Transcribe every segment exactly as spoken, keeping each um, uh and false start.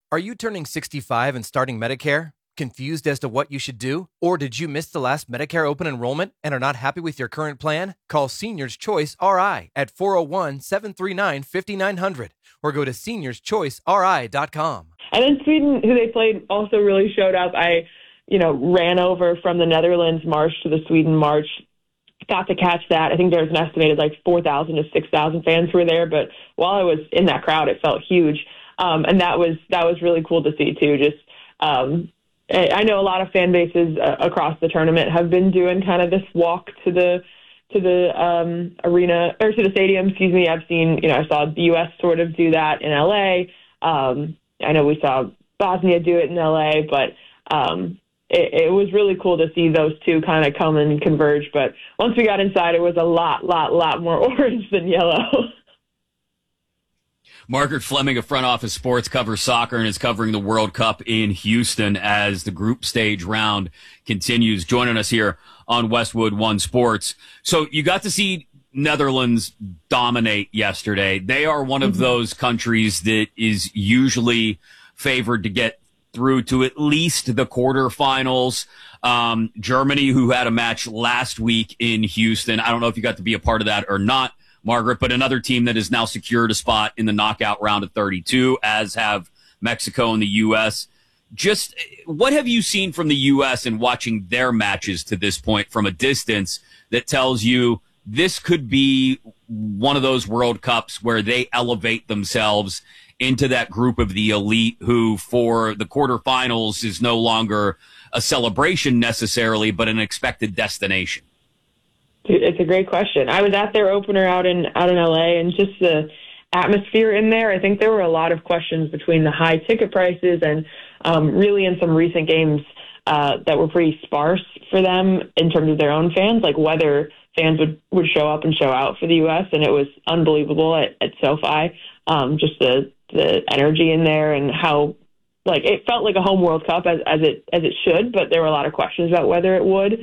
Are you turning sixty-five and starting Medicare? Confused as to what you should do? Or did you miss the last Medicare open enrollment and are not happy with your current plan? Call Seniors Choice R I at four oh one, seven three nine, five nine zero zero or go to seniors choice r i dot com. And then Sweden, who they played, also really showed up. I, you know, ran over from the Netherlands march to the Sweden march. Got to catch that. I think there was an estimated like four thousand to six thousand fans who were there. But while I was in that crowd, it felt huge. Um, and that was that was really cool to see, too. Just um, I know a lot of fan bases uh, across the tournament have been doing kind of this walk to the to the um, arena or to the stadium. Excuse me. I've seen, you know, I saw the U S sort of do that in L A. Um, I know we saw Bosnia do it in L A, but um, it, it was really cool to see those two kind of come and converge. But once we got inside, it was a lot, lot, lot more orange than yellow. Margaret Fleming of Front Office Sports covers soccer and is covering the World Cup in Houston as the group stage round continues, joining us here on Westwood One Sports. So you got to see Netherlands dominate yesterday. They are one of those countries that is usually favored to get through to at least the quarterfinals. Um, Germany, who had a match last week in Houston. I don't know if you got to be a part of that or not, Margaret, but another team that has now secured a spot in the knockout round of thirty-two, as have Mexico and the U S. Just what have you seen from the U S in watching their matches to this point from a distance that tells you this could be one of those World Cups where they elevate themselves into that group of the elite who, for the quarterfinals, is no longer a celebration necessarily, but an expected destination? It's a great question. I was at their opener out in out in L A, and just the atmosphere in there, I think there were a lot of questions between the high ticket prices and um, really in some recent games uh, that were pretty sparse for them in terms of their own fans, like whether fans would, would show up and show out for the U S, and it was unbelievable at, at SoFi. Um, just the the energy in there and how, like, it felt like a home World Cup as, as it as it should, but there were a lot of questions about whether it would.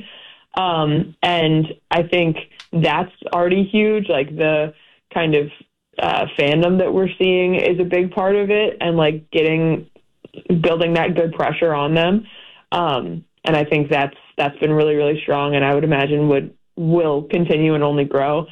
Um, and I think that's already huge. Like the kind of uh, fandom that we're seeing is a big part of it, and like getting, building that good pressure on them. Um, and I think that's, that's been really, really strong. And I would imagine would, will continue and only grow.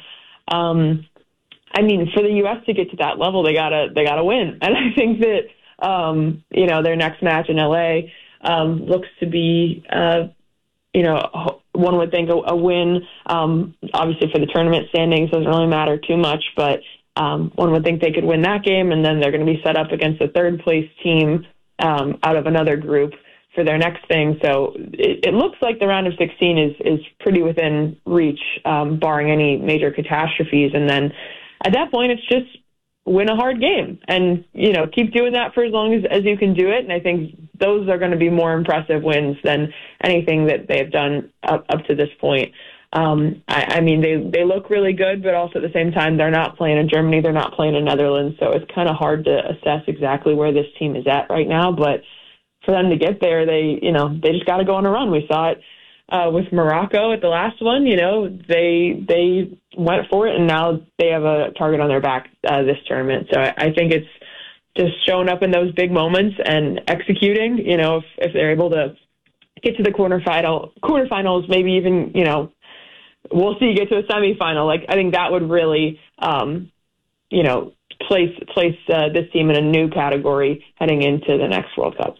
Um, I mean, for the U S to get to that level, they gotta, they gotta win. And I think that, um, you know, their next match in L A, um, looks to be, uh, you know, one would think a, a win, um, obviously for the tournament standings doesn't really matter too much, but um, one would think they could win that game, and then they're going to be set up against a third place team um, out of another group for their next thing. So it, it looks like the round of sixteen is, is pretty within reach, um, barring any major catastrophes. And then at that point, it's just win a hard game and, you know, keep doing that for as long as, as you can do it. And I think those are going to be more impressive wins than anything that they've done up, up to this point. Um, I, I mean, they, they look really good, but also at the same time, they're not playing in Germany. They're not playing in Netherlands. So it's kind of hard to assess exactly where this team is at right now. But for them to get there, they, you know, they just got to go on a run. We saw it Uh, with Morocco at the last one. You know, they they went for it, and now they have a target on their back uh, this tournament. So I, I think it's just showing up in those big moments and executing. You know, if, if they're able to get to the quarterfinal, quarterfinals, maybe even, you know, we'll see, get to a semifinal. Like, I think that would really, um, you know, place place uh, this team in a new category heading into the next World Cup.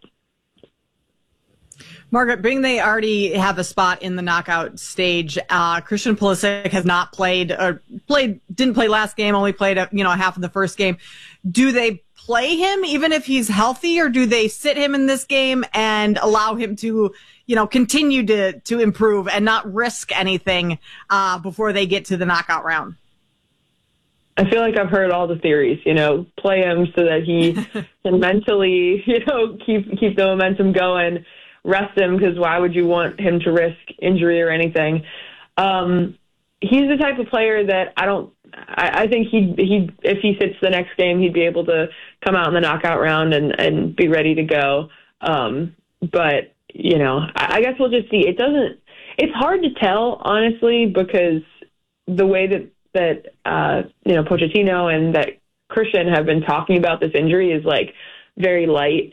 Margaret, being they already have a spot in the knockout stage, uh, Christian Pulisic has not played or played, didn't play last game, only played, a, you know, half of the first game. Do they play him even if he's healthy, or do they sit him in this game and allow him to, you know, continue to, to improve and not risk anything, uh, before they get to the knockout round? I feel like I've heard all the theories, you know, play him so that he can mentally, you know, keep, keep the momentum going. Rest him, because why would you want him to risk injury or anything? Um, he's the type of player that I don't. I, I think he he if he sits the next game, he'd be able to come out in the knockout round and, and be ready to go. Um, but you know, I, I guess we'll just see. It doesn't. It's hard to tell, honestly, because the way that that uh, you know Pochettino and that Christian have been talking about this injury is like very light